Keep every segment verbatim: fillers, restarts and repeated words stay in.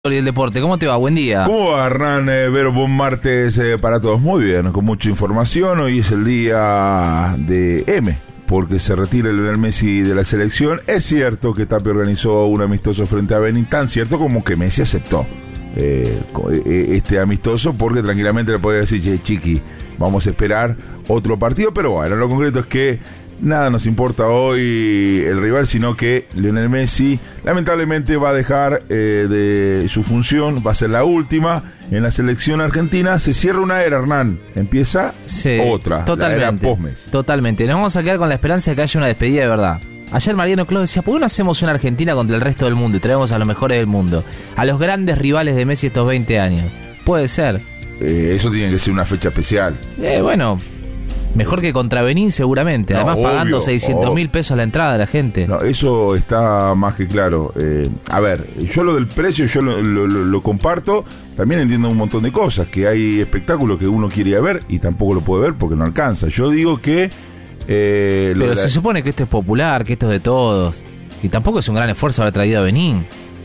Y el deporte, ¿cómo te va? Buen día. ¿Cómo va, Hernán? Eh, Vero, buen martes eh, para todos. Muy bien, con mucha información. Hoy es el día de M, porque se retira Lionel Messi de la selección. Es cierto que Tapia organizó un amistoso frente a Benin, tan cierto como que Messi aceptó eh, este amistoso, porque tranquilamente le podría decir, che, chiqui, vamos a esperar otro partido. Pero bueno, lo concreto es que nada nos importa hoy el rival, sino que Lionel Messi lamentablemente va a dejar eh, de su función, va a ser la última en la selección argentina. Se cierra una era, Hernán, empieza sí, otra, totalmente, la era post-Messi. Totalmente, nos vamos a quedar con la esperanza de que haya una despedida de verdad. Ayer Mariano Clos decía, ¿por qué no hacemos una Argentina contra el resto del mundo y traemos a los mejores del mundo? A los grandes rivales de Messi estos veinte años. Puede ser. Eh, eso tiene que ser una fecha especial. Eh, bueno... Mejor que contra Benín seguramente, no, además obvio, pagando seiscientos mil pesos a la entrada de la gente. No, eso está más que claro. Eh, a ver, yo lo del precio yo lo, lo, lo, lo comparto. También entiendo un montón de cosas, que hay espectáculos que uno quiere ir a ver y tampoco lo puede ver porque no alcanza. Yo digo que... Eh, Pero la... se supone que esto es popular, que esto es de todos. Y tampoco es un gran esfuerzo haber traído a Benín.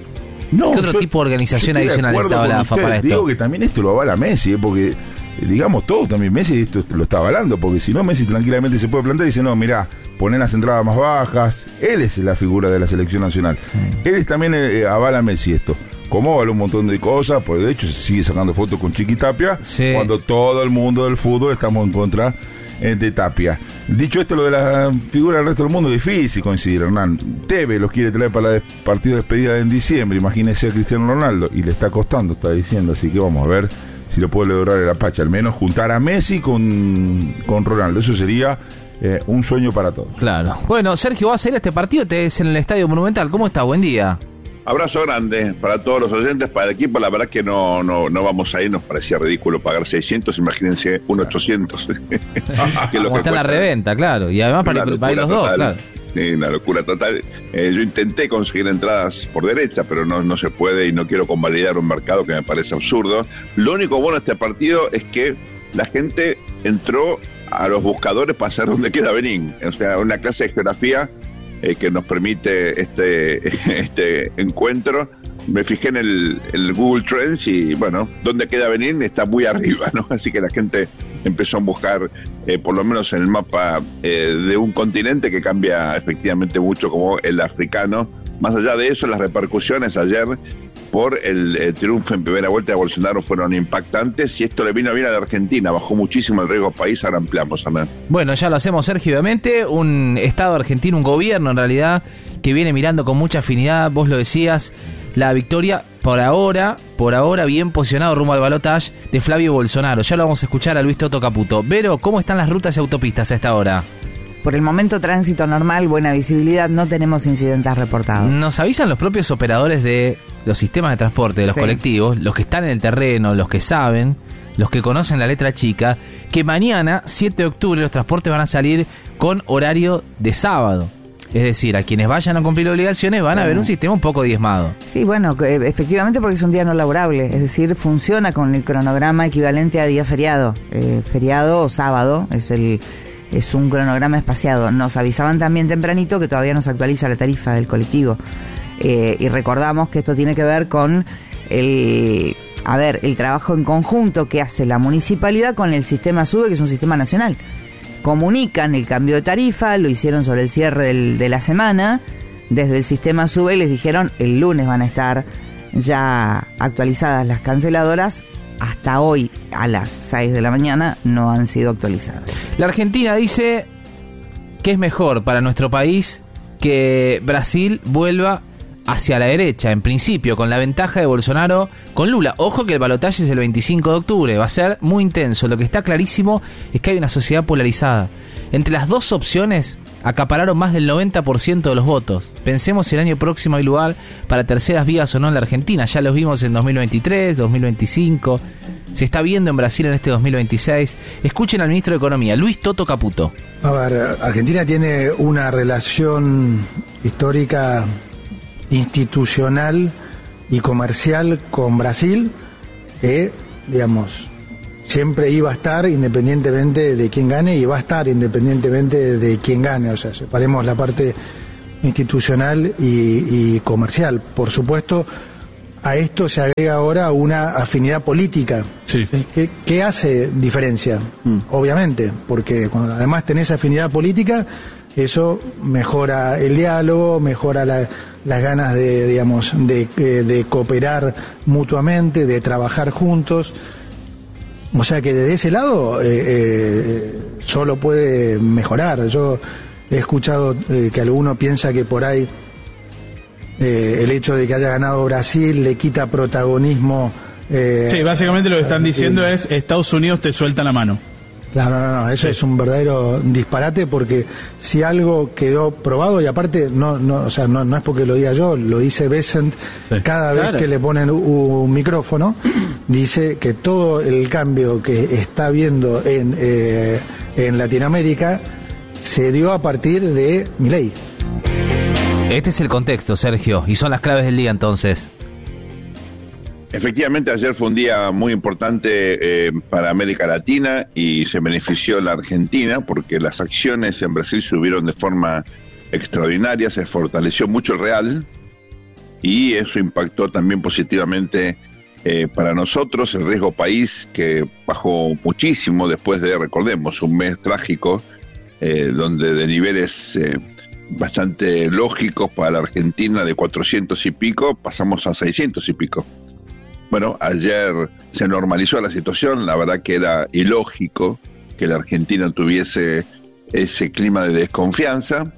No, ¿Qué otro yo, tipo de organización adicional necesitaba la A F A para esto? Digo que también esto lo avala Messi, ¿eh? porque... digamos todos también, Messi esto lo está avalando, porque si no Messi tranquilamente se puede plantear y dice, no, mirá, poner las entradas más bajas. Él es la figura de la selección nacional. Mm. Él es también eh, avala a Messi esto, como avala un montón de cosas, porque de hecho se sigue sacando fotos con Chiqui Tapia, sí, cuando todo el mundo del fútbol estamos en contra eh, de Tapia. Dicho esto, lo de la figura del resto del mundo, difícil coincidir, Hernán. Tevez los quiere traer para el partido de despedida en diciembre, imagínese a Cristiano Ronaldo, y le está costando, está diciendo, así que vamos a ver si lo puede lograr el Apache, al menos juntar a Messi con, con Ronaldo. Eso sería eh, un sueño para todos. Claro. Bueno, Sergio, va a ser este partido, te es en el Estadio Monumental. ¿Cómo estás? Buen día. Abrazo grande para todos los oyentes, para el equipo. La verdad que no no no vamos a ir, nos parecía ridículo pagar seiscientos, imagínense un ochocientos. que es lo que está en la reventa, claro. Y además para, para ir los dos, claro. Sí, una locura total. Eh, yo intenté conseguir entradas por derecha, pero no, no se puede y no quiero convalidar un mercado que me parece absurdo. Lo único bueno de este partido es que la gente entró a los buscadores para saber dónde queda Benín. O sea, una clase de geografía eh, que nos permite este, este encuentro. Me fijé en el, el Google Trends y, bueno, dónde queda Benín está muy arriba, ¿no? Así que la gente empezó a buscar, eh, por lo menos en el mapa eh, de un continente que cambia efectivamente mucho, como el africano. Más allá de eso, las repercusiones ayer por el eh, triunfo en primera vuelta de Bolsonaro fueron impactantes, y esto le vino bien a la Argentina, bajó muchísimo el riesgo país. Ahora ampliamos, Ana. Bueno, ya lo hacemos, Sergio, obviamente, un Estado argentino, un gobierno en realidad, que viene mirando con mucha afinidad, vos lo decías, la victoria por ahora, por ahora bien posicionado rumbo al balotaje de Flavio Bolsonaro. Ya lo vamos a escuchar a Luis Toto Caputo. Vero, ¿cómo están las rutas y autopistas a esta hora? Por el momento, tránsito normal, buena visibilidad, no tenemos incidentes reportados. Nos avisan los propios operadores de los sistemas de transporte, de los sí. colectivos, los que están en el terreno, los que saben, los que conocen la letra chica, que mañana, siete de octubre, los transportes van a salir con horario de sábado. Es decir, a quienes vayan a cumplir obligaciones van sí. a ver un sistema un poco diezmado. Sí, bueno, efectivamente, porque es un día no laborable. Es decir, funciona con el cronograma equivalente a día feriado. Eh, feriado o sábado es el es un cronograma espaciado. Nos avisaban también tempranito que todavía no se actualiza la tarifa del colectivo. Eh, y recordamos que esto tiene que ver con el, a ver, el trabajo en conjunto que hace la municipalidad con el sistema SUBE, que es un sistema nacional. Comunican el cambio de tarifa, lo hicieron sobre el cierre del, de la semana. Desde el sistema SUBE les dijeron el lunes van a estar ya actualizadas las canceladoras. Hasta hoy a las seis de la mañana no han sido actualizadas. La Argentina dice que es mejor para nuestro país que Brasil vuelva hacia la derecha, en principio, con la ventaja de Bolsonaro con Lula. Ojo que el balotaje es el veinticinco de octubre, va a ser muy intenso. Lo que está clarísimo es que hay una sociedad polarizada. Entre las dos opciones acapararon más del noventa por ciento de los votos. Pensemos si el año próximo hay lugar para terceras vías o no en la Argentina. Ya los vimos en dos mil veintitrés, dos mil veinticinco. Se está viendo en Brasil en este dos mil veintiséis. Escuchen al ministro de Economía, Luis Toto Caputo. A ver, Argentina tiene una relación histórica, institucional y comercial con Brasil que, digamos, siempre iba a estar independientemente de quién gane y va a estar independientemente de quién gane. O sea, separemos la parte institucional y, y comercial. Por supuesto, a esto se agrega ahora una afinidad política. Sí. ¿Qué, qué hace diferencia? Mm. Obviamente, porque cuando además tenés afinidad política, eso mejora el diálogo, mejora la, las ganas de, digamos, de, de cooperar mutuamente, de trabajar juntos. O sea que desde ese lado eh, eh, solo puede mejorar. Yo he escuchado eh, que alguno piensa que por ahí eh, el hecho de que haya ganado Brasil le quita protagonismo. Eh, sí, básicamente lo que están diciendo eh, es Estados Unidos te suelta la mano. No, no, no, eso sí. Es un verdadero disparate, porque si algo quedó probado, y aparte no, no, o sea, no, no es porque lo diga yo, lo dice Bessent, sí. Cada vez claro. que le ponen un, un micrófono, dice que todo el cambio que está viendo en, eh, en Latinoamérica se dio a partir de Milei. Este es el contexto, Sergio, y son las claves del día entonces. Efectivamente, ayer fue un día muy importante eh, para América Latina y se benefició la Argentina porque las acciones en Brasil subieron de forma extraordinaria, se fortaleció mucho el real y eso impactó también positivamente eh, para nosotros, el riesgo país, que bajó muchísimo después de, recordemos, un mes trágico eh, donde de niveles eh, bastante lógicos para la Argentina de cuatrocientos y pico pasamos a seiscientos y pico. Bueno, ayer se normalizó la situación, la verdad que era ilógico que la Argentina tuviese ese clima de desconfianza.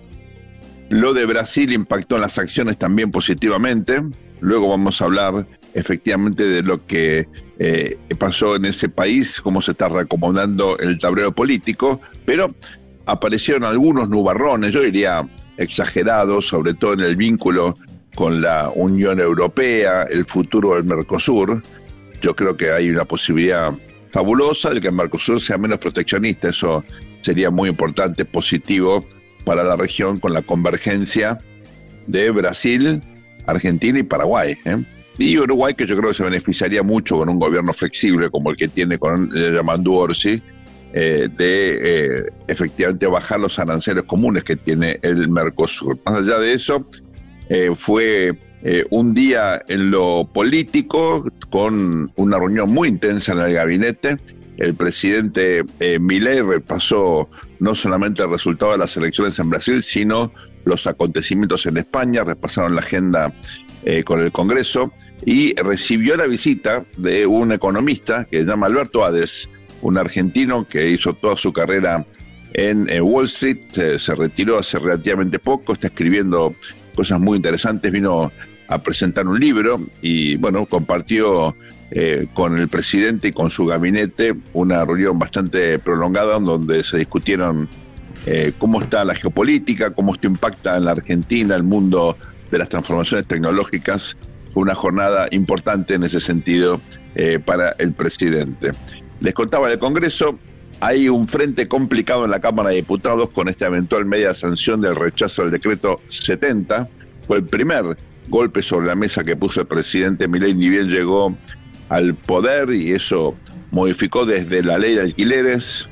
Lo de Brasil impactó en las acciones también positivamente, luego vamos a hablar efectivamente de lo que eh, pasó en ese país, cómo se está reacomodando el tablero político, pero aparecieron algunos nubarrones, yo diría exagerados, sobre todo en el vínculo con la Unión Europea, el futuro del Mercosur. Yo creo que hay una posibilidad fabulosa de que el Mercosur sea menos proteccionista, eso sería muy importante, positivo para la región, con la convergencia de Brasil, Argentina y Paraguay, ¿eh? Y Uruguay, que yo creo que se beneficiaría mucho con un gobierno flexible como el que tiene con el Yamandu Orsi, eh, de eh, efectivamente bajar los aranceles comunes que tiene el Mercosur. Más allá de eso, Eh, fue eh, un día en lo político con una reunión muy intensa en el gabinete. El presidente eh, Milei repasó no solamente el resultado de las elecciones en Brasil, sino los acontecimientos en España, repasaron la agenda eh, con el Congreso y recibió la visita de un economista que se llama Alberto Ades, un argentino que hizo toda su carrera en eh, Wall Street, eh, se retiró hace relativamente poco, está escribiendo cosas muy interesantes, vino a presentar un libro y bueno, compartió eh, con el presidente y con su gabinete una reunión bastante prolongada donde se discutieron eh, cómo está la geopolítica, cómo esto impacta en la Argentina, el mundo de las transformaciones tecnológicas. Fue una jornada importante en ese sentido eh, para el presidente. Les contaba del Congreso, hay un frente complicado en la Cámara de Diputados con esta eventual media sanción del rechazo al decreto setenta. Fue el primer golpe sobre la mesa que puso el presidente Milei, ni bien llegó al poder, y eso modificó desde la ley de alquileres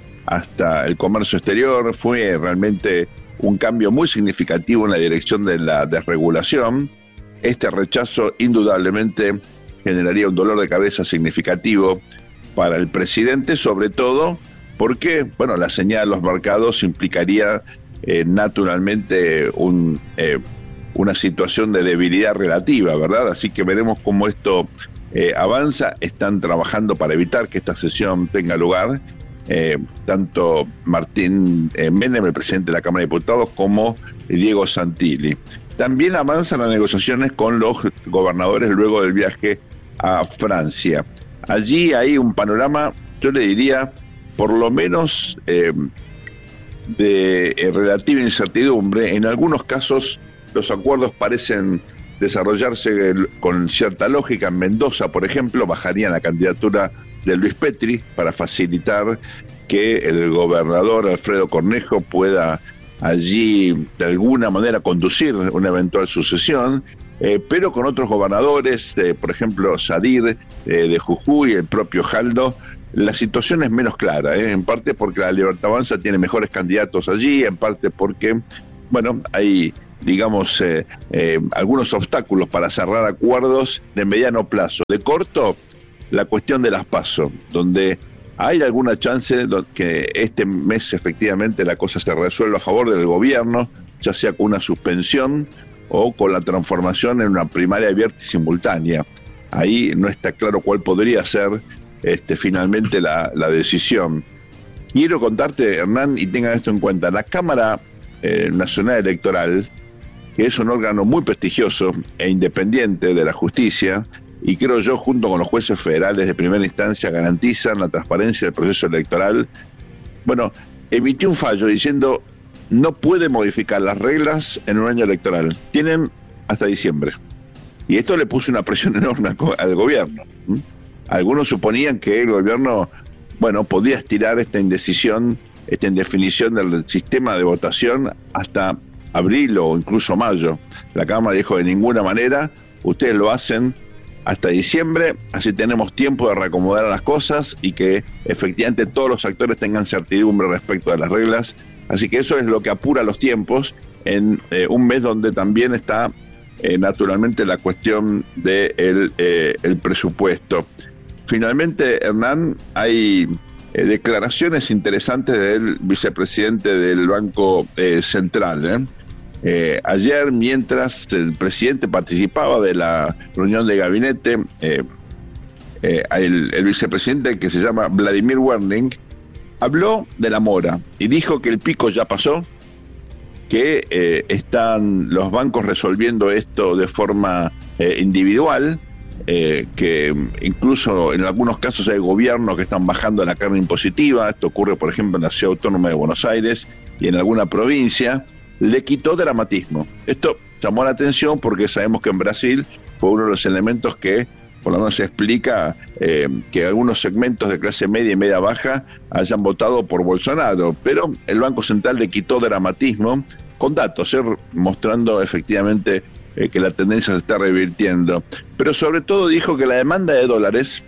hasta el comercio exterior. Fue realmente un cambio muy significativo en la dirección de la desregulación. Este rechazo indudablemente generaría un dolor de cabeza significativo para el presidente, sobre todo porque, bueno, la señal de los mercados implicaría eh, naturalmente un, eh, una situación de debilidad relativa, ¿verdad? Así que veremos cómo esto eh, avanza. Están trabajando para evitar que esta sesión tenga lugar, eh, tanto Martín eh, Menem, el presidente de la Cámara de Diputados, como Diego Santilli. También avanzan las negociaciones con los gobernadores luego del viaje a Francia. Allí hay un panorama, yo le diría, por lo menos eh, de eh, relativa incertidumbre. En algunos casos los acuerdos parecen desarrollarse con cierta lógica. En Mendoza, por ejemplo, bajarían la candidatura de Luis Petri para facilitar que el gobernador Alfredo Cornejo pueda allí de alguna manera conducir una eventual sucesión. Eh, pero con otros gobernadores, eh, por ejemplo Sadir eh, de Jujuy, el propio Jaldo, la situación es menos clara, eh, en parte porque la Libertad Avanza tiene mejores candidatos allí, en parte porque, bueno, hay digamos, eh, eh, algunos obstáculos para cerrar acuerdos de mediano plazo. De corto, la cuestión de las PASO, donde hay alguna chance de que este mes efectivamente la cosa se resuelva a favor del gobierno, ya sea con una suspensión o con la transformación en una primaria abierta y simultánea. Ahí no está claro cuál podría ser este, finalmente la, la decisión. Quiero contarte, Hernán, y tengan esto en cuenta, la Cámara eh, Nacional Electoral, que es un órgano muy prestigioso e independiente de la justicia, y creo yo, junto con los jueces federales de primera instancia, garantizan la transparencia del proceso electoral. Bueno, emitió un fallo diciendo no puede modificar las reglas en un año electoral. Tienen hasta diciembre. Y esto le puso una presión enorme al gobierno. ¿Mm? Algunos suponían que el gobierno, bueno, podía estirar esta indecisión, esta indefinición del sistema de votación hasta abril o incluso mayo. La Cámara dijo de ninguna manera, ustedes lo hacen hasta diciembre, así tenemos tiempo de reacomodar las cosas y que efectivamente todos los actores tengan certidumbre respecto de las reglas. Así que eso es lo que apura los tiempos en eh, un mes donde también está eh, naturalmente la cuestión del de eh, el presupuesto. Finalmente, Hernán, hay eh, declaraciones interesantes del vicepresidente del Banco eh, Central, ¿eh? Eh, ayer, mientras el presidente participaba de la reunión de gabinete, eh, eh, el, el vicepresidente, que se llama Vladimir Werning, habló de la mora y dijo que el pico ya pasó, que eh, están los bancos resolviendo esto de forma eh, individual, eh, que incluso en algunos casos hay gobiernos que están bajando la carga impositiva. Esto ocurre, por ejemplo, en la Ciudad Autónoma de Buenos Aires y en alguna provincia. Le quitó dramatismo. Esto llamó la atención porque sabemos que en Brasil fue uno de los elementos que por lo menos se explica eh, que algunos segmentos de clase media y media baja hayan votado por Bolsonaro, pero el Banco Central le quitó dramatismo con datos, eh, mostrando efectivamente eh, que la tendencia se está revirtiendo. Pero sobre todo dijo que la demanda de dólares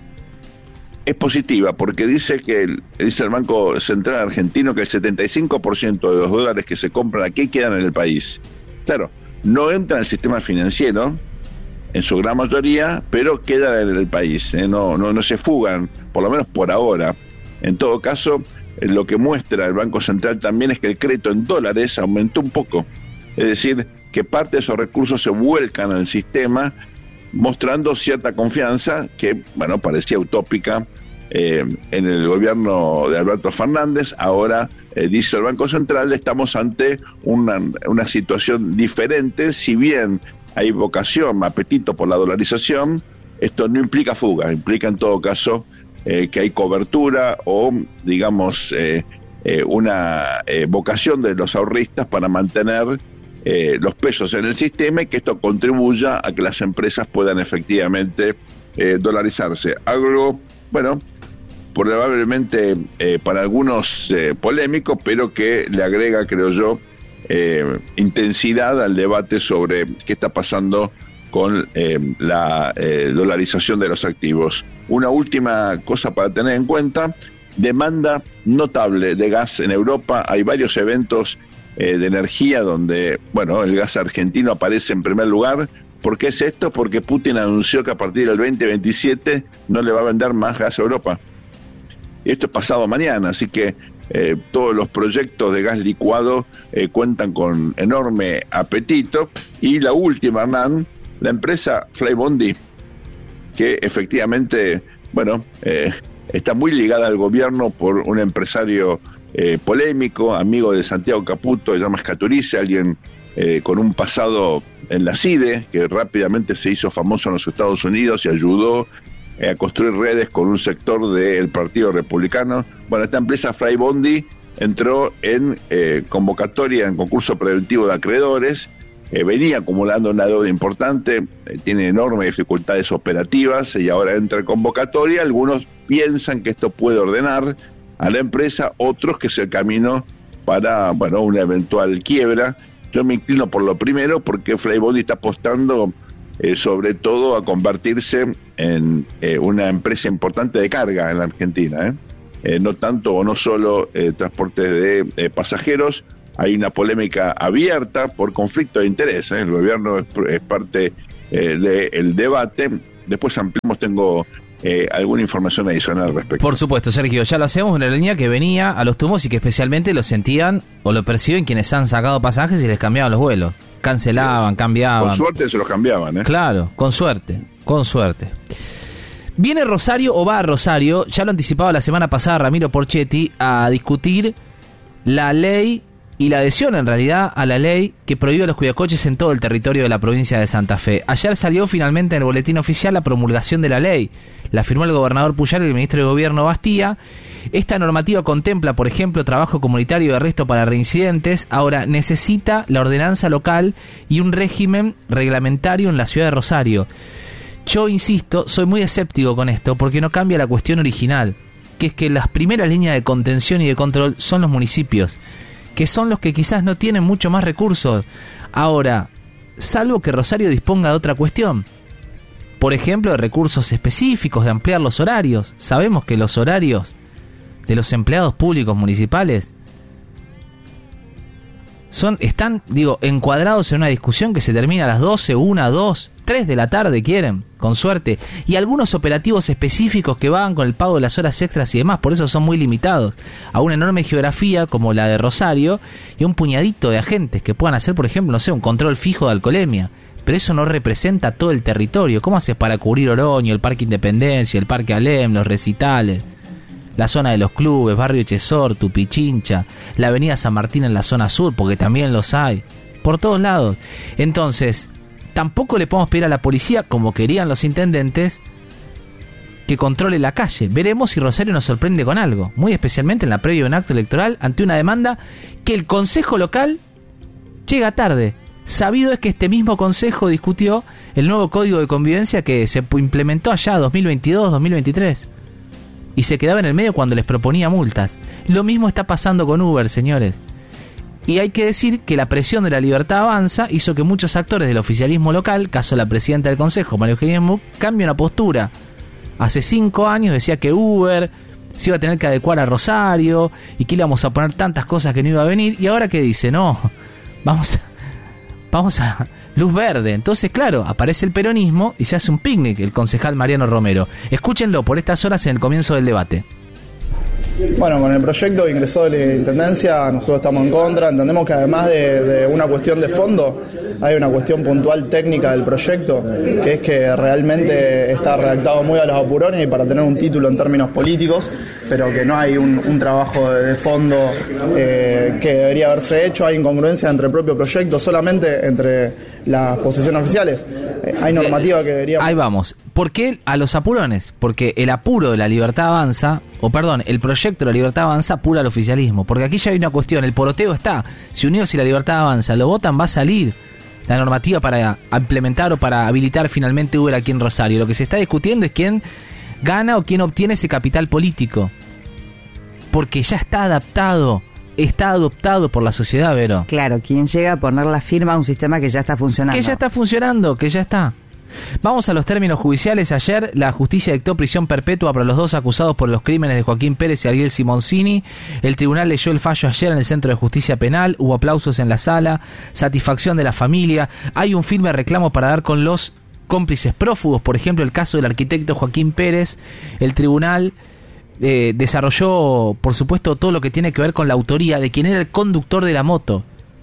es positiva, porque dice que el, dice el Banco Central argentino que el setenta y cinco por ciento de los dólares que se compran aquí quedan en el país. Claro, no entra en el sistema financiero en su gran mayoría, pero quedan en el país, ¿eh? no, no, no se fugan, por lo menos por ahora. En todo caso, eh, lo que muestra el Banco Central también es que el crédito en dólares aumentó un poco, es decir, que parte de esos recursos se vuelcan al sistema, mostrando cierta confianza que, bueno, parecía utópica eh, en el gobierno de Alberto Fernández. Ahora, eh, dice el Banco Central, estamos ante una, una situación diferente. Si bien hay vocación, apetito por la dolarización, esto no implica fuga, implica en todo caso eh, que hay cobertura o, digamos, eh, eh, una eh, vocación de los ahorristas para mantener Eh, los pesos en el sistema y que esto contribuya a que las empresas puedan efectivamente eh, dolarizarse. Algo, bueno, probablemente eh, para algunos eh, polémico, pero que le agrega, creo yo, eh, intensidad al debate sobre qué está pasando con eh, la eh, dolarización de los activos. Una última cosa para tener en cuenta: demanda notable de gas en Europa. Hay varios eventos Eh, de energía donde, bueno, el gas argentino aparece en primer lugar. ¿Por qué es esto? Porque Putin anunció que a partir del veinte veintisiete no le va a vender más gas a Europa. Y esto es pasado mañana, así que eh, todos los proyectos de gas licuado eh, cuentan con enorme apetito. Y la última, Hernán, la empresa Flybondi, que efectivamente, bueno, eh, está muy ligada al gobierno por un empresario Eh, polémico, amigo de Santiago Caputo, se llama Scaturice, alguien eh, con un pasado en la C I D E, que rápidamente se hizo famoso en los Estados Unidos y ayudó eh, a construir redes con un sector del Partido Republicano. Bueno, esta empresa Flybondi entró en eh, convocatoria, en concurso preventivo de acreedores, eh, venía acumulando una deuda importante, eh, tiene enormes dificultades operativas y ahora entra en convocatoria. Algunos piensan que esto puede ordenar a la empresa, otros que es el camino para, bueno, una eventual quiebra. Yo me inclino por lo primero, porque Flybondi está apostando eh, sobre todo a convertirse en eh, una empresa importante de carga en la Argentina, ¿eh? Eh, no tanto o no solo eh, transporte de eh, pasajeros, hay una polémica abierta por conflicto de interés, ¿eh? El gobierno es, es parte eh, del debate. Después ampliamos, tengo eh, alguna información adicional al respecto. Por supuesto, Sergio, ya lo hacemos, una línea que venía a los tumos y que especialmente lo sentían o lo perciben quienes han sacado pasajes y les cambiaban los vuelos. Cancelaban, cambiaban. Con suerte se los cambiaban, ¿eh? Claro, con suerte, con suerte. Viene Rosario o va a Rosario, ya lo anticipaba la semana pasada Ramiro Porchetti, a discutir la ley y la adhesión en realidad a la ley que prohíbe los cuidacoches en todo el territorio de la provincia de Santa Fe. Ayer salió finalmente en el boletín oficial la promulgación de la ley. La firmó el gobernador Puyar y el ministro de Gobierno Bastía. Esta normativa contempla, por ejemplo, trabajo comunitario de arresto para reincidentes. Ahora necesita la ordenanza local y un régimen reglamentario en la ciudad de Rosario. Yo insisto, soy muy escéptico con esto porque no cambia la cuestión original, que es que las primeras líneas de contención y de control son los municipios, que son los que quizás no tienen mucho más recursos. Ahora, salvo que Rosario disponga de otra cuestión, por ejemplo, de recursos específicos, de ampliar los horarios. Sabemos que los horarios de los empleados públicos municipales son, están, digo, encuadrados en una discusión que se termina a las doce, una, dos, tres de la tarde, quieren, con suerte, y algunos operativos específicos que van con el pago de las horas extras y demás, por eso son muy limitados a una enorme geografía como la de Rosario y un puñadito de agentes que puedan hacer, por ejemplo, no sé, un control fijo de alcoholemia, pero eso no representa todo el territorio. ¿Cómo haces para cubrir Oroño, el Parque Independencia, el Parque Alem, los recitales, la zona de los clubes, Barrio Echezor, Tupichincha, la Avenida San Martín en la zona sur, porque también los hay, por todos lados? Entonces, tampoco le podemos pedir a la policía, como querían los intendentes, que controle la calle. Veremos si Rosario nos sorprende con algo, muy especialmente en la previa de un acto electoral, ante una demanda que el Consejo Local llega tarde. Sabido es que este mismo Consejo discutió el nuevo Código de Convivencia que se implementó allá dos mil veintidós, dos mil veintitrés. Y se quedaba en el medio cuando les proponía multas. Lo mismo está pasando con Uber, señores. Y hay que decir que la presión de La Libertad Avanza hizo que muchos actores del oficialismo local, caso la presidenta del Consejo, María Eugenia Muck, cambien una postura. Hace cinco años decía que Uber se iba a tener que adecuar a Rosario y que íbamos a poner tantas cosas que no iba a venir. Y ahora que dice, no, vamos a, vamos a luz verde. Entonces, claro, aparece el peronismo y se hace un picnic el concejal Mariano Romero. Escúchenlo por estas horas en el comienzo del debate. Bueno, con el proyecto que ingresó de la Intendencia nosotros estamos en contra. Entendemos que además de, de una cuestión de fondo, hay una cuestión puntual técnica del proyecto, que es que realmente está redactado muy a los apurones y para tener un título en términos políticos, pero que no hay un, un trabajo de, de fondo eh, que debería haberse hecho. Hay incongruencia entre el propio proyecto, solamente entre las posiciones oficiales. Eh, hay normativa que debería... Ahí vamos. ¿Por qué a los apurones? Porque el apuro de La Libertad Avanza, o perdón, el proyecto de La Libertad Avanza apura al oficialismo. Porque aquí ya hay una cuestión, el poroteo está. Si Unidos y La Libertad Avanza lo votan, va a salir la normativa para implementar o para habilitar finalmente Uber aquí en Rosario. Lo que se está discutiendo es quién gana o quién obtiene ese capital político. Porque ya está adaptado, está adoptado por la sociedad, Vero. Claro, quién llega a poner la firma a un sistema que ya está funcionando. Que ya está funcionando, que ya está. Vamos a los términos judiciales. Ayer la justicia dictó prisión perpetua para los dos acusados por los crímenes de Joaquín Pérez y Ariel Simoncini. El tribunal leyó el fallo ayer en el Centro de Justicia Penal. Hubo aplausos en la sala, satisfacción de la familia. Hay un firme reclamo para dar con los cómplices prófugos. Por ejemplo, el caso del arquitecto Joaquín Pérez. El tribunal eh, desarrolló, por supuesto, todo lo que tiene que ver con la autoría de quien era el conductor de la moto.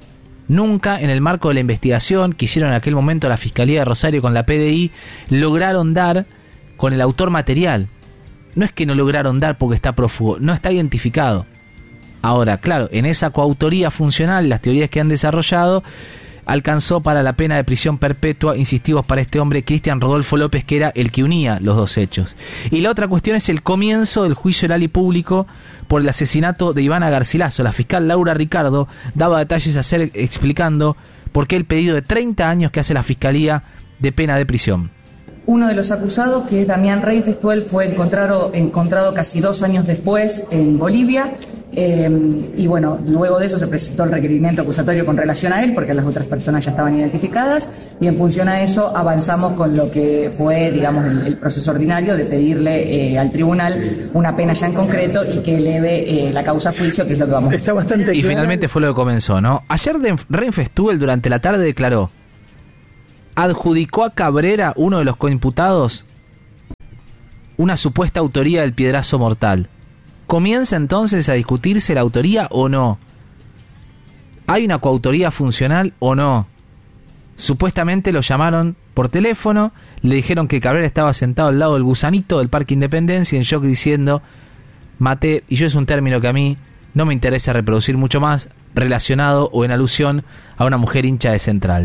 Nunca en el marco de la investigación que hicieron en aquel momento la Fiscalía de Rosario con la P D I lograron dar con el autor material. No es que no lograron dar porque está prófugo, no está identificado. Ahora, claro, en esa coautoría funcional, las teorías que han desarrollado, alcanzó para la pena de prisión perpetua, insistimos, para este hombre Cristian Rodolfo López, que era el que unía los dos hechos. Y la otra cuestión es el comienzo del juicio oral y público por el asesinato de Ivana Garcilaso. La fiscal Laura Ricardo daba detalles ayer explicando por qué el pedido de treinta años que hace la Fiscalía de pena de prisión. Uno de los acusados, que es Damián Reinfestuel, fue encontrado, encontrado casi dos años después en Bolivia Eh, y bueno, luego de eso se presentó el requerimiento acusatorio con relación a él, porque las otras personas ya estaban identificadas, y en función a eso avanzamos con lo que fue, digamos, el, el proceso ordinario de pedirle eh, al tribunal una pena ya en concreto y que eleve eh, la causa a juicio, que es lo que vamos a hacer. Está bastante Y claro. finalmente fue lo que comenzó, ¿no? Ayer de Renfe Stubel durante la tarde declaró, adjudicó a Cabrera, uno de los coimputados, una supuesta autoría del piedrazo mortal. ¿Comienza entonces a discutirse la autoría o no? ¿Hay una coautoría funcional o no? Supuestamente lo llamaron por teléfono, le dijeron que Cabrera estaba sentado al lado del gusanito del Parque Independencia en shock diciendo, maté, y yo es un término que a mí no me interesa reproducir mucho más, relacionado o en alusión a una mujer hincha de Central.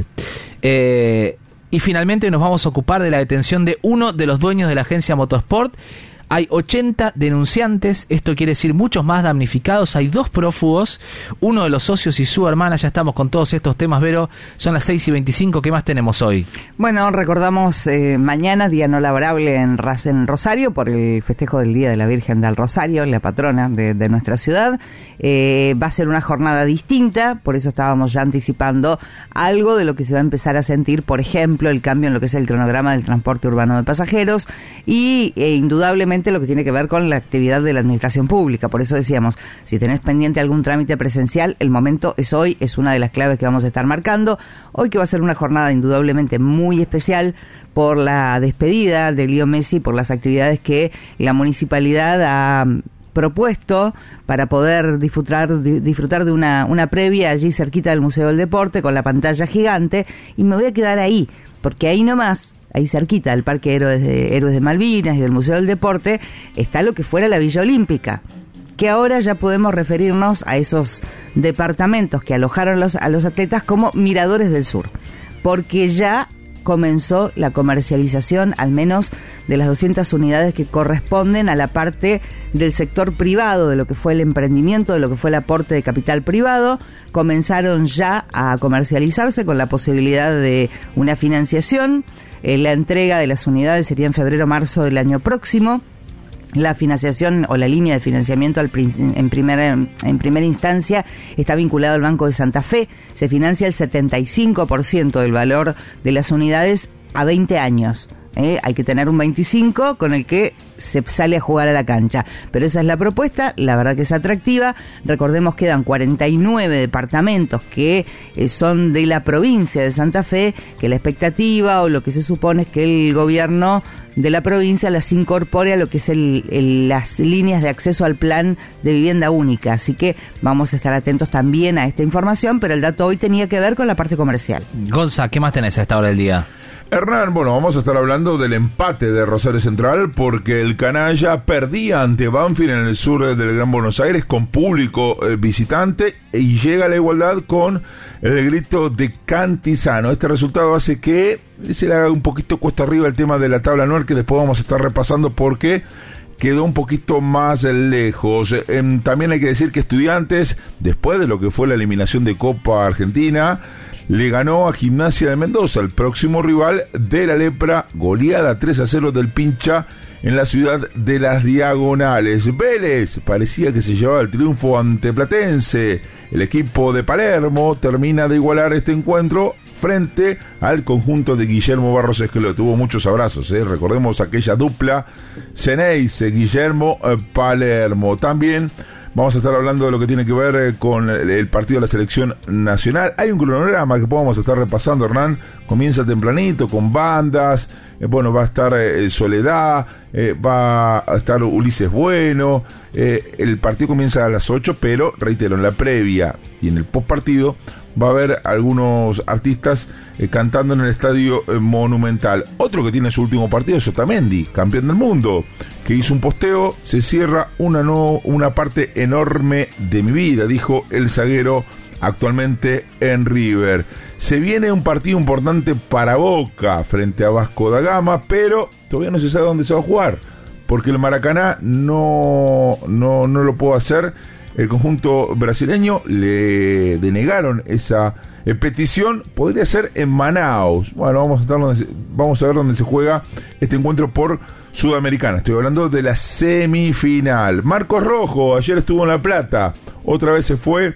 Eh, y finalmente nos vamos a ocupar de la detención de uno de los dueños de la agencia Motorsport. Hay ochenta denunciantes, esto quiere decir muchos más damnificados, hay dos prófugos, uno de los socios y su hermana. Ya estamos con todos estos temas, Vero, son las seis y veinticinco, ¿qué más tenemos hoy? Bueno, recordamos eh, mañana, día no laborable en, Ras- en Rosario, por el festejo del Día de la Virgen del Rosario, la patrona de, de nuestra ciudad. Eh, va a ser una jornada distinta, por eso estábamos ya anticipando algo de lo que se va a empezar a sentir, por ejemplo, el cambio en lo que es el cronograma del transporte urbano de pasajeros y eh, indudablemente lo que tiene que ver con la actividad de la administración pública. Por eso decíamos, si tenés pendiente algún trámite presencial, el momento es hoy, es una de las claves que vamos a estar marcando. Hoy que va a ser una jornada indudablemente muy especial por la despedida de Leo Messi, por las actividades que la municipalidad ha propuesto para poder disfrutar disfrutar de una, una previa allí cerquita del Museo del Deporte con la pantalla gigante, y me voy a quedar ahí, porque ahí nomás, ahí cerquita del Parque Héroes de, Héroes de Malvinas y del Museo del Deporte, está lo que fuera la Villa Olímpica, que ahora ya podemos referirnos a esos departamentos que alojaron los, a los atletas como Miradores del Sur, porque ya comenzó la comercialización, al menos de las doscientas unidades que corresponden a la parte del sector privado, de lo que fue el emprendimiento, de lo que fue el aporte de capital privado. Comenzaron ya a comercializarse con la posibilidad de una financiación. Eh, la entrega de las unidades sería en febrero-marzo del año próximo. La financiación o la línea de financiamiento al prin- en, primera, en primera instancia está vinculada al Banco de Santa Fe. Se financia el setenta y cinco por ciento del valor de las unidades a veinte años. ¿eh? Hay que tener un veinticinco con el que se sale a jugar a la cancha. Pero esa es la propuesta, la verdad que es atractiva. Recordemos que quedan cuarenta y nueve departamentos que eh, son de la provincia de Santa Fe, que la expectativa o lo que se supone es que el gobierno de la provincia las incorpore a lo que es el, el, las líneas de acceso al plan de vivienda única. Así que vamos a estar atentos también a esta información, pero el dato hoy tenía que ver con la parte comercial. Gonza, ¿qué más tenés a esta hora del día? Hernán, bueno, vamos a estar hablando del empate de Rosario Central porque el canalla perdía ante Banfield en el sur del Gran Buenos Aires con público eh, visitante, y llega a la igualdad con el grito de Cantizano. Este resultado hace que se le haga un poquito cuesta arriba el tema de la tabla anual, que después vamos a estar repasando porque quedó un poquito más lejos. Eh, también hay que decir que Estudiantes, después de lo que fue la eliminación de Copa Argentina, le ganó a Gimnasia de Mendoza, el próximo rival de la Lepra, goleada tres a cero del Pincha en la ciudad de Las Diagonales. Vélez parecía que se llevaba el triunfo ante Platense. El equipo de Palermo termina de igualar este encuentro frente al conjunto de Guillermo Barros Esqueloto. Tuvo muchos abrazos, ¿eh? Recordemos aquella dupla Ceneice, Guillermo eh, Palermo. También vamos a estar hablando de lo que tiene que ver eh, con el, el partido de la selección nacional. Hay un cronograma que podemos estar repasando, Hernán. Comienza tempranito con bandas. Eh, bueno, va a estar eh, Soledad, eh, va a estar Ulises Bueno. Eh, el partido comienza a las ocho, pero reitero, en la previa y en el post partido va a haber algunos artistas eh, cantando en el Estadio eh, Monumental. Otro que tiene su último partido es Otamendi, campeón del mundo, que hizo un posteo: se cierra una, no, una parte enorme de mi vida, dijo el zaguero actualmente en River. Se viene un partido importante para Boca frente a Vasco da Gama, pero todavía no se sabe dónde se va a jugar, porque el Maracaná no, no, no lo puedo hacer. el conjunto brasileño le denegaron esa eh, petición. Podría ser en Manaus. Bueno, vamos a, estar donde, vamos a ver dónde se juega este encuentro por Sudamericana. Estoy hablando de la semifinal. Marcos Rojo ayer estuvo en La Plata, otra vez se fue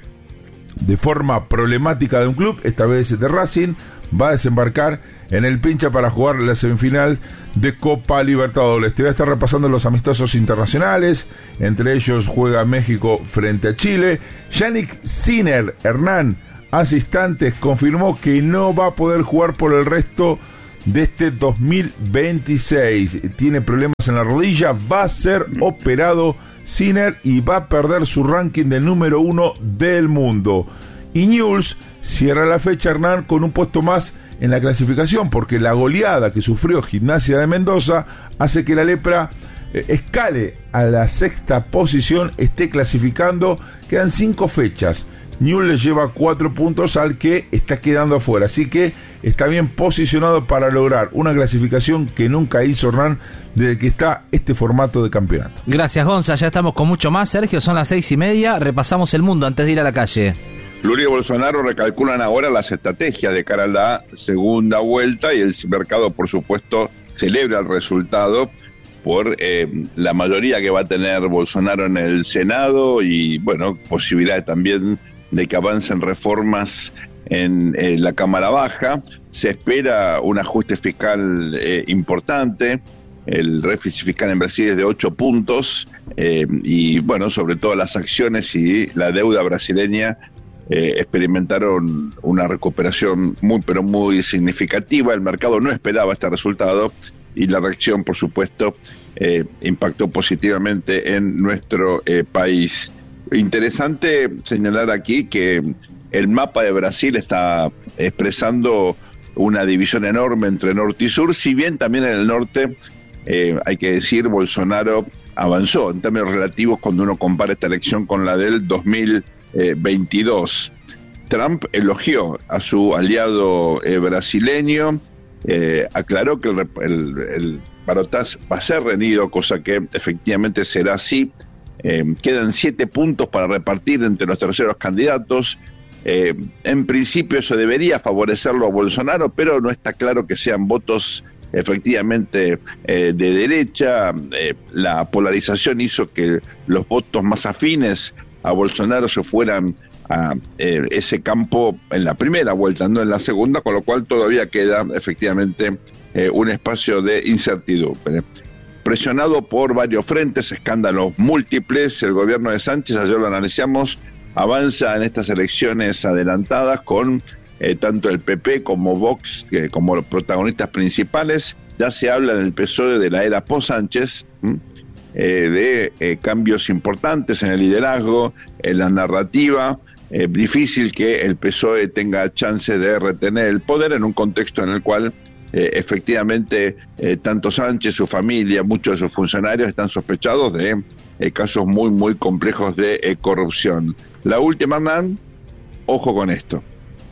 de forma problemática de un club, esta vez de Racing. Va a desembarcar en el Pincha para jugar la semifinal de Copa Libertadores. Te voy a estar repasando los amistosos internacionales. Entre ellos juega México frente a Chile. Yannick Sinner, Hernán, hace instantes confirmó que no va a poder jugar por el resto de este dos mil veintiséis. Tiene problemas en la rodilla, va a ser operado Sinner y va a perder su ranking de número uno del mundo. Y Newell's cierra la fecha, Hernán, con un puesto más en la clasificación, porque la goleada que sufrió Gimnasia de Mendoza hace que la Lepra eh, escale a la sexta posición, esté clasificando. Quedan cinco fechas. Newell's le lleva cuatro puntos al que está quedando afuera, así que está bien posicionado para lograr una clasificación que nunca hizo Hernán desde que está este formato de campeonato. Gracias, Gonza, ya estamos con mucho más. Sergio, son las seis y media, repasamos el mundo antes de ir a la calle. Lula y Bolsonaro recalculan ahora las estrategias de cara a la segunda vuelta y el mercado, por supuesto, celebra el resultado por eh, la mayoría que va a tener Bolsonaro en el Senado y, bueno, posibilidades también de que avancen reformas en eh, la Cámara Baja. Se espera un ajuste fiscal eh, importante. El déficit fiscal en Brasil es de ocho puntos eh, y, bueno, sobre todo las acciones y la deuda brasileña Eh, experimentaron una recuperación muy pero muy significativa. El mercado no esperaba este resultado y la reacción, por supuesto, eh, impactó positivamente en nuestro eh, país. Interesante señalar aquí que el mapa de Brasil está expresando una división enorme entre norte y sur, si bien también en el norte, eh, hay que decir, Bolsonaro avanzó en términos relativos cuando uno compara esta elección con la del dos mil veintidós. Trump elogió a su aliado eh, brasileño, eh, aclaró que el, el, el balotaje va a ser reñido, cosa que efectivamente será así. Eh, quedan siete puntos para repartir entre los terceros candidatos. Eh, en principio eso debería favorecerlo a Bolsonaro, pero no está claro que sean votos efectivamente eh, de derecha. Eh, la polarización hizo que los votos más afines a Bolsonaro se fueran a eh, ese campo en la primera vuelta, no en la segunda, con lo cual todavía queda efectivamente eh, un espacio de incertidumbre. Presionado por varios frentes, escándalos múltiples, el gobierno de Sánchez, ayer lo analizamos, avanza en estas elecciones adelantadas con eh, tanto el P P como Vox eh, como los protagonistas principales. Ya se habla en el P S O E de la era post-Sánchez, ¿m? Eh, de eh, cambios importantes en el liderazgo, en la narrativa. Eh, difícil que el P S O E tenga chance de retener el poder en un contexto en el cual eh, efectivamente eh, tanto Sánchez, su familia, muchos de sus funcionarios están sospechados de eh, casos muy muy complejos de eh, corrupción. La última, man, ojo con esto.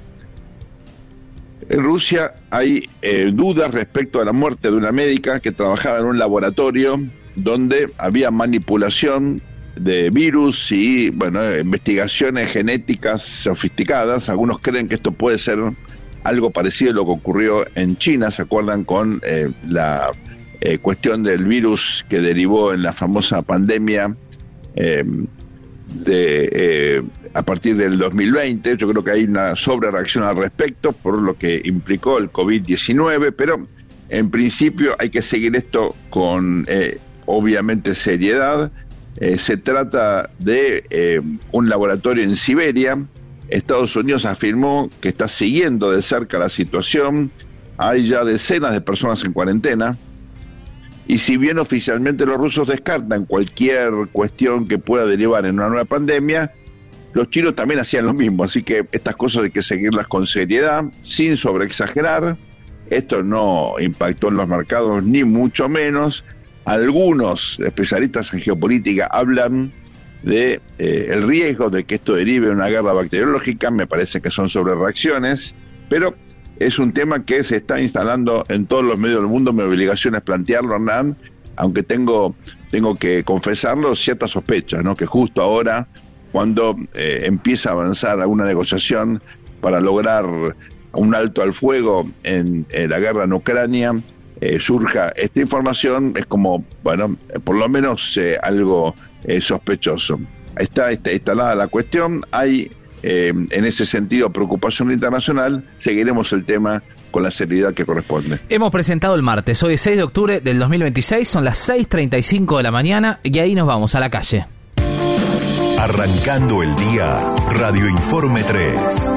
En Rusia hay eh, dudas respecto a la muerte de una médica que trabajaba en un laboratorio donde había manipulación de virus y, bueno, investigaciones genéticas sofisticadas. Algunos creen que esto puede ser algo parecido a lo que ocurrió en China, ¿se acuerdan? Con eh, la eh, cuestión del virus que derivó en la famosa pandemia eh, de eh, a partir del dos mil veinte. Yo creo que hay una sobrereacción al respecto por lo que implicó el COVID diecinueve, pero en principio hay que seguir esto con eh, obviamente seriedad. Eh, se trata de eh, un laboratorio en Siberia. Estados Unidos afirmó que está siguiendo de cerca la situación. Hay ya decenas de personas en cuarentena. Y si bien oficialmente los rusos descartan cualquier cuestión que pueda derivar en una nueva pandemia, los chinos también hacían lo mismo. Así que estas cosas hay que seguirlas con seriedad, sin sobreexagerar. Esto no impactó en los mercados, ni mucho menos. Algunos especialistas en geopolítica hablan de eh, el riesgo de que esto derive en una guerra bacteriológica. Me parece que son sobrereacciones, pero es un tema que se está instalando en todos los medios del mundo. Mi obligación es plantearlo, Hernán, aunque tengo tengo que confesarlo, cierta sospecha, ¿no? Que justo ahora cuando eh, empieza a avanzar alguna negociación para lograr un alto al fuego en, en la guerra en Ucrania, eh, surja esta información, es como, bueno, por lo menos eh, algo eh, sospechoso. Está, está instalada la cuestión, hay eh, en ese sentido preocupación internacional, seguiremos el tema con la seriedad que corresponde. Hemos presentado el martes, hoy es seis de octubre del dos mil veintiséis, son las seis treinta y cinco de la mañana y ahí nos vamos a la calle. Arrancando el día, Radio Informe tres.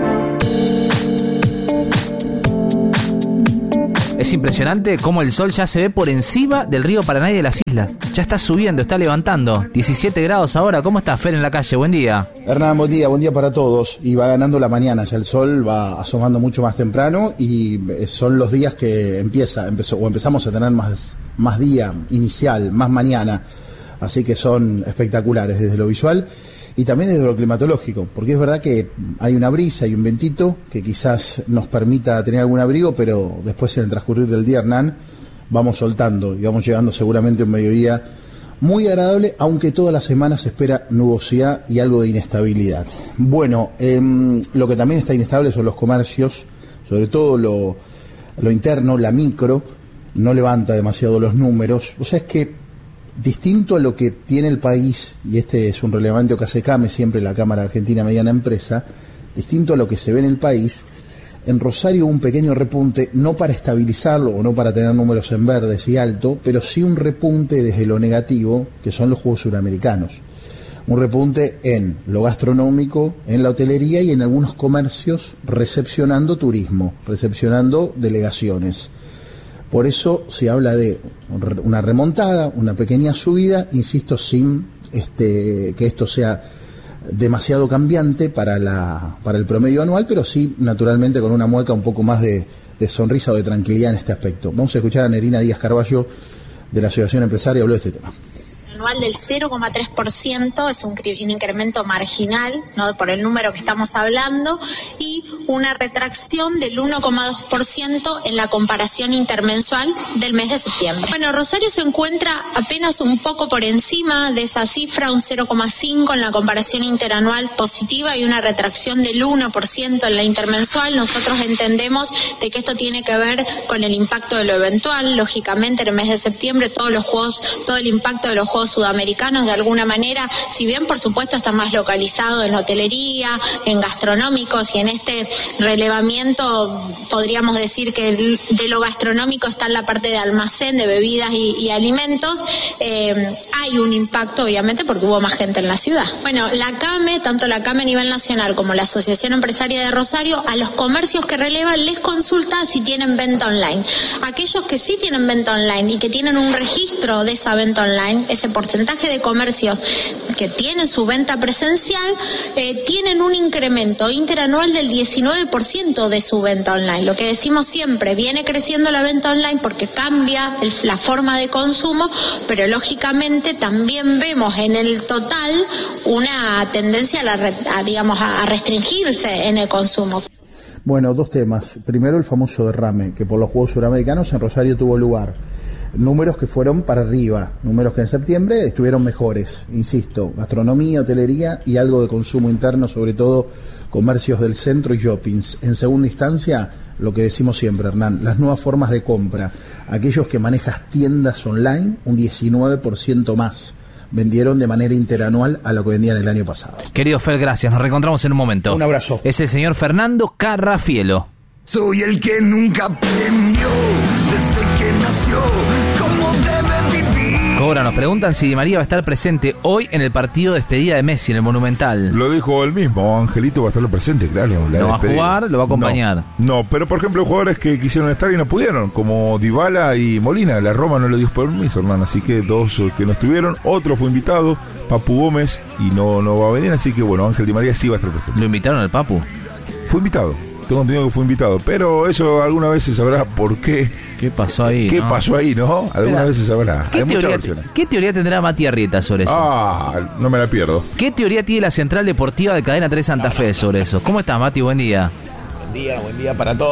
Es impresionante cómo el sol ya se ve por encima del río Paraná y de las islas. Ya está subiendo, está levantando. diecisiete grados ahora. ¿Cómo está Fer en la calle? Buen día. Hernán, buen día, buen día para todos. Y va ganando la mañana, ya el sol va asomando mucho más temprano y son los días que empieza, empezó, o empezamos a tener más, más día inicial, más mañana. Así que son espectaculares desde lo visual y también desde lo climatológico, porque es verdad que hay una brisa, hay un ventito que quizás nos permita tener algún abrigo, pero después en el transcurrir del día, Hernán, vamos soltando y vamos llegando seguramente a un mediodía muy agradable, aunque toda la semana se espera nubosidad y algo de inestabilidad. Bueno, eh, lo que también está inestable son los comercios, sobre todo lo, lo interno, la micro, no levanta demasiado los números. O sea, es que distinto a lo que tiene el país, y este es un relevante que hace CAME, siempre la Cámara Argentina Mediana Empresa, distinto a lo que se ve en el país, en Rosario hubo un pequeño repunte, no para estabilizarlo o no para tener números en verdes y alto, pero sí un repunte desde lo negativo, que son los Juegos Suramericanos. Un repunte en lo gastronómico, en la hotelería y en algunos comercios recepcionando turismo, recepcionando delegaciones. Por eso se habla de una remontada, una pequeña subida, insisto, sin este, que esto sea demasiado cambiante para, la, para el promedio anual, pero sí, naturalmente, con una mueca un poco más de, de sonrisa o de tranquilidad en este aspecto. Vamos a escuchar a Nerina Díaz Carballo, de la Asociación Empresaria, habló de este tema. Anual del cero coma tres por ciento, es un, un incremento marginal, ¿no?, por el número que estamos hablando, y una retracción del uno coma dos por ciento en la comparación intermensual del mes de septiembre. Bueno, Rosario se encuentra apenas un poco por encima de esa cifra, un cero coma cinco en la comparación interanual positiva y una retracción del uno por ciento en la intermensual. Nosotros entendemos de que esto tiene que ver con el impacto de lo eventual. Lógicamente, en el mes de septiembre todos los juegos, todo el impacto de los juegos sudamericanos de alguna manera, si bien por supuesto está más localizado en hotelería, en gastronómicos, y en este relevamiento podríamos decir que de lo gastronómico está en la parte de almacén de bebidas y, y alimentos, eh, hay un impacto obviamente porque hubo más gente en la ciudad. Bueno, la CAME, tanto la CAME a nivel nacional como la Asociación Empresaria de Rosario, a los comercios que relevan les consulta si tienen venta online. Aquellos que sí tienen venta online y que tienen un registro de esa venta online, ese porcentaje de comercios que tienen su venta presencial, eh, tienen un incremento interanual del diecinueve por ciento de su venta online. Lo que decimos siempre, viene creciendo la venta online porque cambia el, la forma de consumo, pero lógicamente también vemos en el total una tendencia a, la, a digamos, a restringirse en el consumo. Bueno, dos temas. Primero, el famoso derrame, que por los Juegos Suramericanos en Rosario tuvo lugar. Números que fueron para arriba, números que en septiembre estuvieron mejores, insisto, gastronomía, hotelería y algo de consumo interno, sobre todo comercios del centro y shoppings. En segunda instancia, lo que decimos siempre, Hernán, las nuevas formas de compra. Aquellos que manejas tiendas online, un diecinueve por ciento más vendieron de manera interanual a lo que vendían el año pasado. Querido Fer, gracias, nos reencontramos en un momento. Un abrazo. Es el señor Fernando Carrafielo. Soy el que nunca aprendió desde que nació cómo debe vivir. Cobra, nos preguntan si Di María va a estar presente hoy en el partido de despedida de Messi en el Monumental. Lo dijo él mismo, Angelito va a estar presente, claro. No va a jugar, lo va a acompañar. No, no, pero por ejemplo jugadores que quisieron estar y no pudieron, como Dybala y Molina, la Roma no le dio permiso, Hernán, así que dos que no estuvieron, otro fue invitado, Papu Gómez, y no, no va a venir, así que bueno, Ángel Di María sí va a estar presente. ¿Lo invitaron al Papu? Fue invitado. Tengo entendido que fue invitado, pero eso alguna vez se sabrá por qué. ¿Qué pasó ahí? ¿Qué no? pasó ahí, no? Alguna vez se sabrá. ¿Qué, teoría, ¿Qué teoría tendrá Mati Arrieta sobre eso? Ah, no me la pierdo. ¿Qué teoría tiene la Central Deportiva de Cadena tres Santa Fe sobre eso? ¿Cómo estás, Mati? Buen día. Buen día, buen día para todos.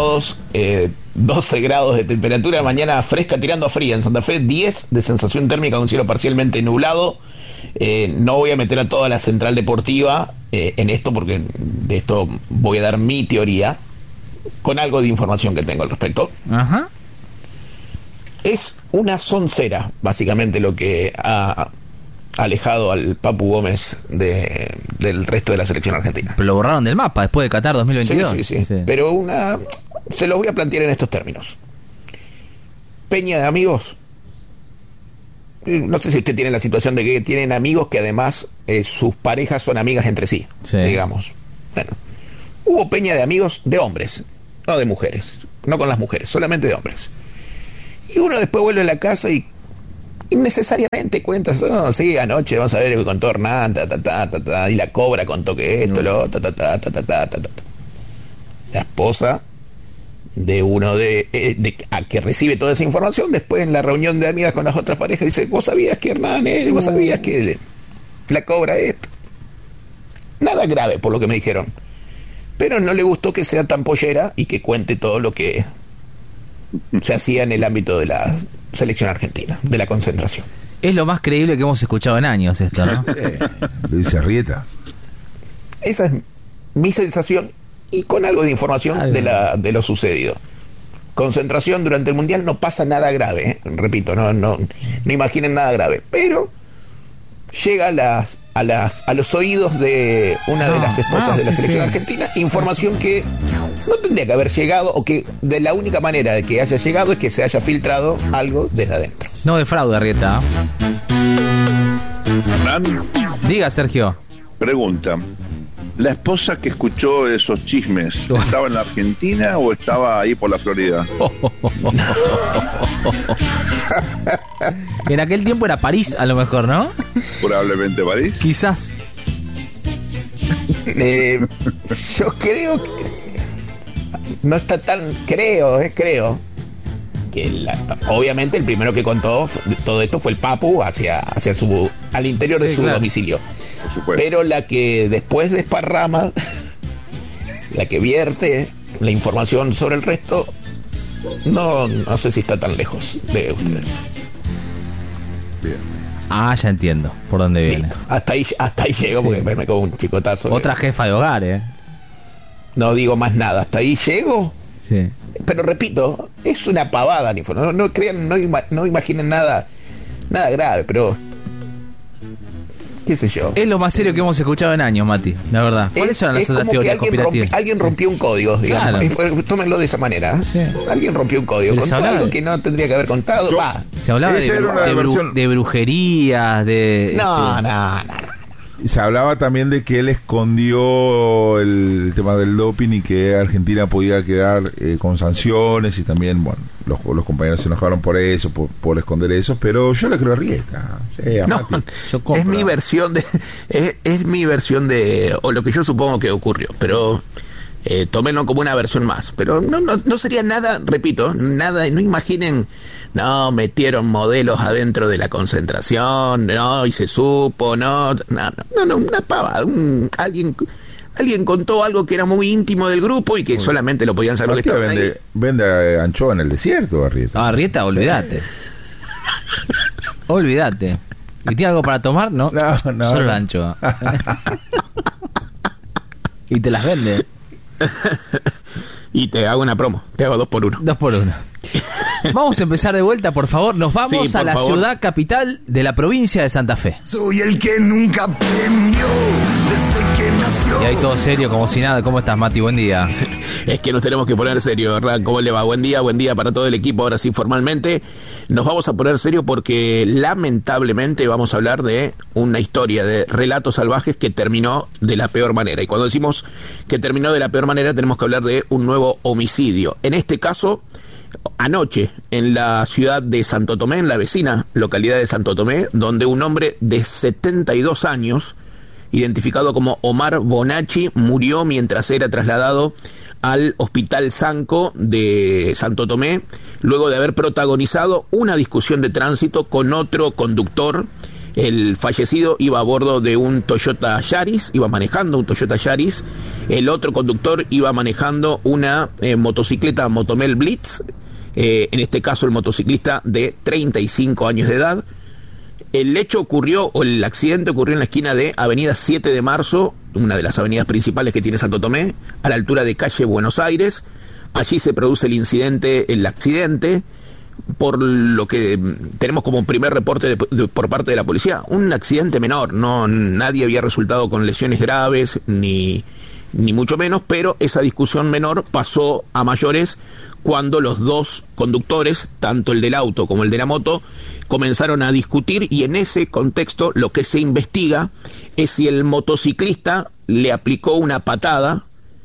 eh, doce grados de temperatura, mañana fresca tirando a fría. En Santa Fe diez de sensación térmica con cielo parcialmente nublado. Eh, no voy a meter a toda la central deportiva eh, en esto, porque de esto voy a dar mi teoría con algo de información que tengo al respecto. Ajá. Es una soncera, básicamente, lo que ha alejado al Papu Gómez de, del resto de la selección argentina. Pero lo borraron del mapa después de Qatar dos mil veintidós. Sí, sí, sí, sí. Pero una... se los voy a plantear en estos términos. Peña de amigos. No sé si usted tiene la situación de que tienen amigos que además eh, sus parejas son amigas entre sí, sí, digamos. Bueno, hubo peña de amigos de hombres, no de mujeres, no con las mujeres, solamente de hombres. Y uno después vuelve a la casa y innecesariamente cuenta, oh, sí, anoche vamos a ver que contó Hernán, ta, ta, ta, ta, ta, y la cobra contó que esto, lo, ta, ta, ta, ta, ta, ta, ta, ta. La esposa de uno de, eh, de a que recibe toda esa información, después en la reunión de amigas con las otras parejas dice, vos sabías que Hernán, eh, vos sabías que la cobra esto. Nada grave por lo que me dijeron, pero no le gustó que sea tan pollera y que cuente todo lo que se hacía en el ámbito de la selección argentina, de la concentración. Es lo más creíble que hemos escuchado en años esto, ¿no? Lo dice Arrieta. Esa es mi sensación, y con algo de información de, la, de lo sucedido. Concentración durante el Mundial, no pasa nada grave, ¿eh? Repito, no, no, no imaginen nada grave, pero llega a las, a las a los oídos de una de las esposas ah, de la sí, selección sí. argentina información que no tendría que haber llegado, o que de la única manera de que haya llegado es que se haya filtrado algo desde adentro. No defrauda, Arrieta. Hernán. Diga, Sergio. Pregunta. ¿La esposa que escuchó esos chismes estaba en la Argentina o estaba ahí por la Florida? En aquel tiempo era París, a lo mejor, ¿no? Probablemente París. Quizás. Eh, yo creo que no está tan... Creo, eh, creo que la, obviamente el primero que contó todo esto fue el Papu hacia, hacia su, al interior sí, de su claro. domicilio. Pero la que después desparrama, la que vierte la información sobre el resto, no, no sé si está tan lejos de ustedes. Bien. Ah, ya entiendo por dónde viene. Listo. Hasta ahí, hasta ahí llego, sí. porque me, me como un chicotazo. Otra que... jefa de hogar, ¿eh? No digo más nada, hasta ahí llego. Sí. Pero repito, es una pavada, no, no crean, no, ima, no imaginen nada, nada grave, pero qué sé yo. Es lo más serio que hemos escuchado en años, Mati, la verdad. ¿Cuáles son las otras teorías conspirativas? Alguien rompió un código, digamos. Claro. Tómenlo de esa manera. Sí. Alguien rompió un código, contó algo de... que no tendría que haber contado. Yo, Va. Se hablaba de, de, de, bru de brujerías, de... No, este... no, no. Se hablaba también de que él escondió el tema del doping y que Argentina podía quedar eh, con sanciones, y también, bueno, los, los compañeros se enojaron por eso, por, por esconder eso, pero yo le creo a Rieta. Sí, a no, es mi versión de, es, es mi versión de, o lo que yo supongo que ocurrió, pero eh, tómenlo como una versión más, pero no, no, no sería nada, repito, nada, no imaginen, no, metieron modelos adentro de la concentración, no, y se supo, no, no, no, no una pava, un, alguien, alguien contó algo que era muy íntimo del grupo y que Uy. solamente lo podían saber los que estaban vende, ahí. Vende anchoa en el desierto, Arrieta. Ah, Arrieta, olvídate. Olvídate. ¿Y tiene algo para tomar? No, no, no solo no. la anchoa. Y te las vende. Y te hago una promo, te hago dos por uno. Dos por uno. Vamos a empezar de vuelta, por favor. Nos vamos sí, a la favor. ciudad capital de la provincia de Santa Fe. Soy el que nunca aprendió desde que nació. Y ahí todo serio, como si nada. ¿Cómo estás, Mati? Buen día. Es que nos tenemos que poner serio, ¿verdad? ¿Cómo le va? Buen día, buen día para todo el equipo. Ahora sí, formalmente nos vamos a poner serio porque lamentablemente vamos a hablar de una historia de relatos salvajes que terminó de la peor manera. Y cuando decimos que terminó de la peor manera, tenemos que hablar de un nuevo homicidio. En este caso, anoche, en la ciudad de Santo Tomé, en la vecina localidad de Santo Tomé, donde un hombre de setenta y dos años, identificado como Omar Bonacci, murió mientras era trasladado al Hospital Sanco de Santo Tomé, luego de haber protagonizado una discusión de tránsito con otro conductor El fallecido iba a bordo de un Toyota Yaris, iba manejando un Toyota Yaris. El otro conductor iba manejando una eh, motocicleta Motomel Blitz, eh, en este caso el motociclista de treinta y cinco años de edad. El hecho ocurrió, o el accidente ocurrió en la esquina de Avenida siete de marzo, una de las avenidas principales que tiene Santo Tomé, a la altura de calle Buenos Aires. Allí se produce el incidente, el accidente, por lo que tenemos como primer reporte de, de, por parte de la policía, un accidente menor, no, nadie había resultado con lesiones graves, ni, ni mucho menos, pero esa discusión menor pasó a mayores cuando los dos conductores, tanto el del auto como el de la moto, comenzaron a discutir, y en ese contexto lo que se investiga es si el motociclista le aplicó una patada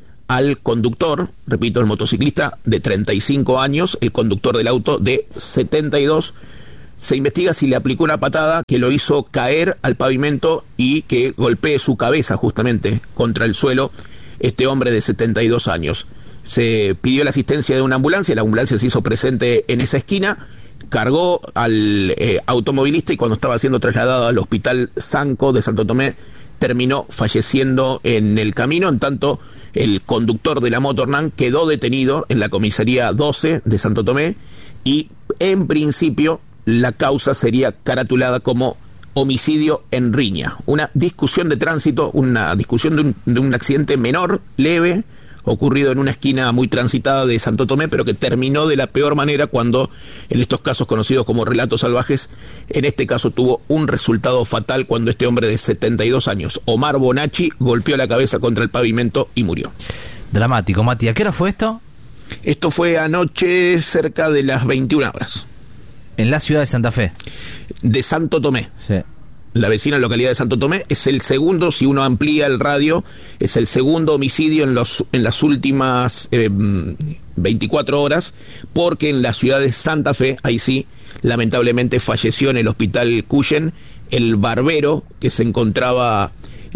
al conductor, repito, el motociclista de treinta y cinco años, el conductor del auto de setenta y dos, se investiga si le aplicó una patada que lo hizo caer al pavimento y que golpee su cabeza justamente contra el suelo este hombre de setenta y dos años. Se pidió la asistencia de una ambulancia, la ambulancia se hizo presente en esa esquina, cargó al eh, automovilista, y cuando estaba siendo trasladado al hospital Sanco de Santo Tomé terminó falleciendo en el camino. En tanto, el conductor de la moto, Hernán, quedó detenido en la comisaría doce de Santo Tomé, y en principio la causa sería caratulada como homicidio en riña, una discusión de tránsito, una discusión de un, de un accidente menor, leve, ocurrido en una esquina muy transitada de Santo Tomé, pero que terminó de la peor manera cuando, en estos casos conocidos como relatos salvajes, en este caso tuvo un resultado fatal cuando este hombre de setenta y dos años, Omar Bonacci, golpeó la cabeza contra el pavimento y murió. Dramático, Mati. ¿A qué hora fue esto? Esto fue anoche cerca de las veintiuna horas. ¿En la ciudad de Santa Fe? De Santo Tomé. Sí. La vecina localidad de Santo Tomé. Es el segundo, si uno amplía el radio, es el segundo homicidio en, los, en las últimas eh, veinticuatro horas, porque en la ciudad de Santa Fe, ahí sí, lamentablemente falleció en el hospital Cuyen el barbero que se encontraba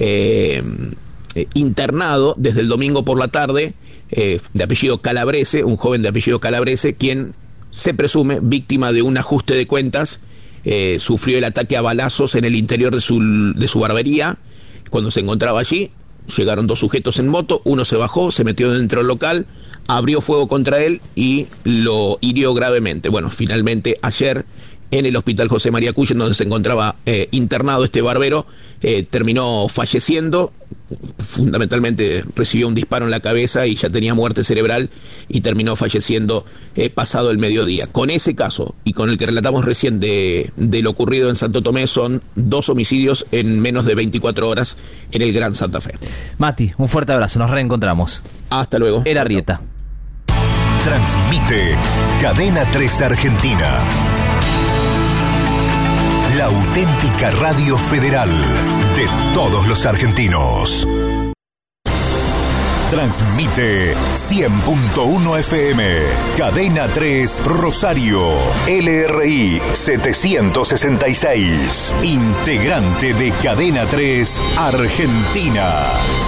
eh, eh, internado desde el domingo por la tarde, eh, de apellido Calabrese, un joven de apellido Calabrese, quien se presume víctima de un ajuste de cuentas. Eh, sufrió el ataque a balazos en el interior de su, de su barbería. Cuando se encontraba allí, llegaron dos sujetos en moto, uno se bajó, se metió dentro del local, abrió fuego contra él y lo hirió gravemente. Bueno, finalmente ayer en el hospital José María Cuyen, donde se encontraba eh, internado este barbero, eh, terminó falleciendo. Fundamentalmente recibió un disparo en la cabeza y ya tenía muerte cerebral, y terminó falleciendo eh, pasado el mediodía. Con ese caso y con el que relatamos recién de, de lo ocurrido en Santo Tomé, son dos homicidios en menos de veinticuatro horas en el Gran Santa Fe. Mati, un fuerte abrazo, nos reencontramos. Hasta luego. Era Arrieta. Transmite Cadena tres Argentina, la auténtica radio federal de todos los argentinos. Transmite cien punto uno F M, Cadena tres Rosario, L R I setecientos sesenta y seis, integrante de Cadena tres Argentina.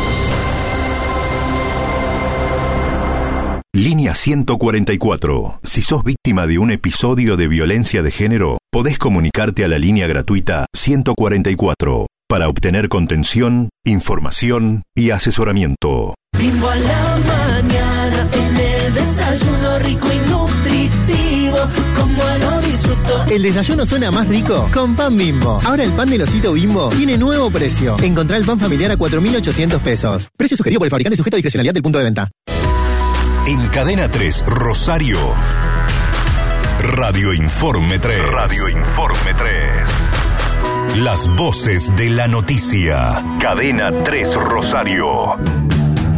Línea ciento cuarenta y cuatro. Si sos víctima de un episodio de violencia de género, podés comunicarte a la línea gratuita ciento cuarenta y cuatro para obtener contención, información y asesoramiento. Bimbo a la mañana, en el desayuno rico y nutritivo, como lo disfruto. El desayuno suena más rico con pan Bimbo. Ahora el pan del osito Bimbo tiene nuevo precio. Encontrá el pan familiar a cuatro mil ochocientos pesos. Precio sugerido por el fabricante, sujeto a discrecionalidad del punto de venta. En Cadena tres Rosario, Radio Informe tres. Radio Informe tres. Las voces de la noticia. Cadena tres Rosario.